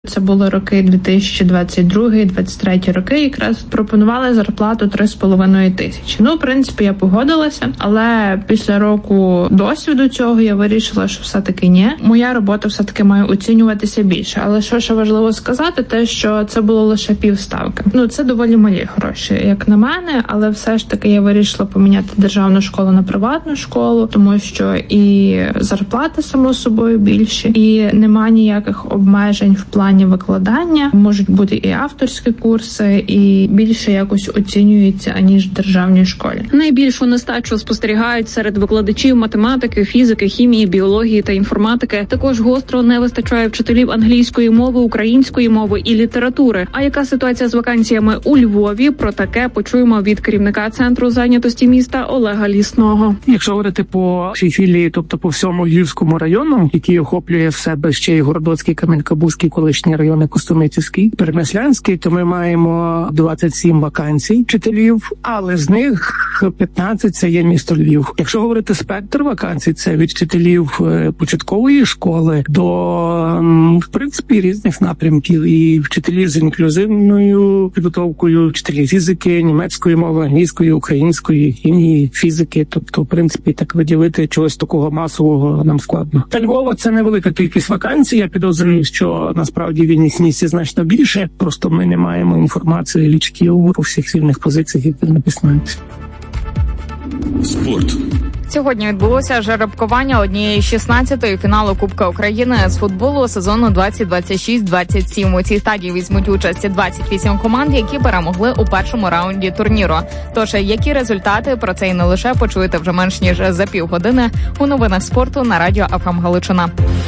Це були роки 2022-2023 роки, якраз пропонували зарплату 3,5 тисячі. В принципі, я погодилася, але після року досвіду цього я вирішила, що все-таки ні. Моя робота все-таки має оцінюватися більше. Але що ще важливо сказати, те, що це було лише півставки. Це доволі малі гроші, як на мене, але все ж таки я вирішила поміняти державну школу на приватну школу, тому що і зарплати, само собою, більші, і нема ніяких обмежень в плані викладання, можуть бути і авторські курси, і більше якось оцінюється, аніж в державній школі. Найбільшу нестачу спостерігають серед викладачів математики, фізики, хімії, біології та інформатики. Також гостро не вистачає вчителів англійської мови, української мови і літератури. А яка ситуація з вакансіями у Львові? Про таке почуємо від керівника Центру зайнятості міста Олега Лісного. Якщо говорити по цій філії, тобто по всьому Львівському району, який охоплює в себе ще й Городоцький, Кам'янка-Бузький, колишні райони Костомитівський, Перемишлянський, то ми маємо 27 вакансій вчителів, але з них 15 – це є місто Львів. Якщо говорити спектр вакансій, це від вчителів початкової школи до, в принципі, різних напрямків. І вчителів з інклюзивною підготовкою, вчителі фізики, німецької мови, англійської, української, хімії, фізики. Тобто, в принципі, так виділити чогось такого масового нам складно. Та Львова – це невелика кількість вакансій. Я підозрюю, що насправді вільних місць значно більше. Просто ми не маємо інформації лічків по всіх вільних позиціях, які написають. Спорт. Сьогодні відбулося жеребкування однієї з 16-ї фіналу Кубка України з футболу сезону 2026-27. У цій стадії візьмуть участь 28 команд, які перемогли у першому раунді турніру. Тож, які результати, про це і не лише почуєте вже менш ніж за півгодини у новинах спорту на радіо ФМ Галичина.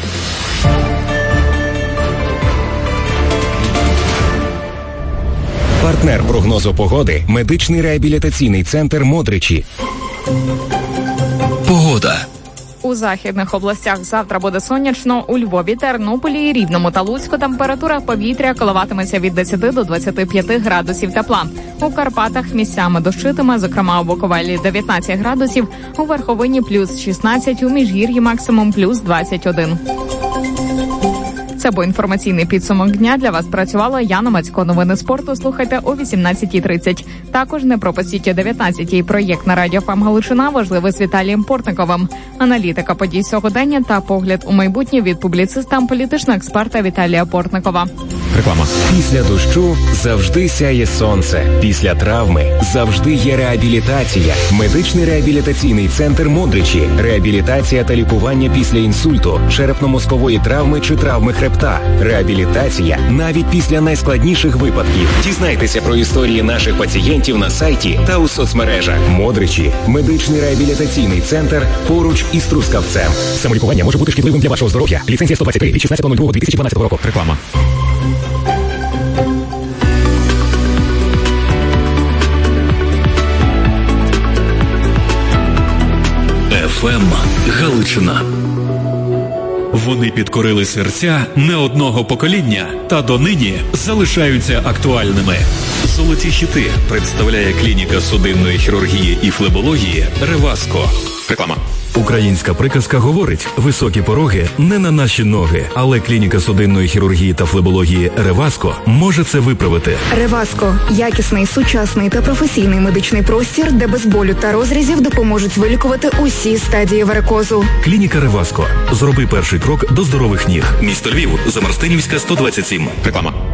Партнер прогнозу погоди – медичний реабілітаційний центр «Модричі». Погода. У західних областях завтра буде сонячно, у Львові, Тернополі, Рівному та Луцьку температура повітря коливатиметься від 10 до 25 градусів тепла. У Карпатах місцями дощитиме, зокрема у Буковелі 19 градусів, у Верховині плюс 16, у Міжгір'ї максимум плюс 21. Це був інформаційний підсумок дня. Для вас працювала Яна Мацько. Новини спорту слухайте о 18:30. Також не пропустіть о 19:00 проєкт на радіо ФМ Галичина «Важливе» з Віталієм Портниковим. Аналітика подій сьогодення та погляд у майбутнє від публіциста, політичного експерта Віталія Портникова. Реклама. Після дощу завжди сяє сонце. Після травми завжди є реабілітація. Медичний реабілітаційний центр «Модричі». Реабілітація та лікування після інсульту, черепно-мозкової травми чи травми хребта. Реабілітація навіть після найскладніших випадків. Дізнайтеся про історії наших пацієнтів на сайті та у соцмережах. «Модричі» – медичний реабілітаційний центр поруч із Трускавцем. Самолікування може бути шкідливим для вашого здоров'я. Ліцензія 123 від 16.02.2012 року. Реклама. ФМ Галичина. Вони підкорили серця не одного покоління та донині залишаються актуальними. Золоті хіти представляє клініка судинної хірургії і флебології «Реваско». Реклама. Українська приказка говорить: високі пороги не на наші ноги, але клініка судинної хірургії та флебології «Реваско» може це виправити. «Реваско» – якісний, сучасний та професійний медичний простір, де без болю та розрізів допоможуть вилікувати усі стадії варикозу. Клініка «Реваско». Зроби перший крок до здорових ніг. Місто Львів, Замарстинівська, 127. Реклама.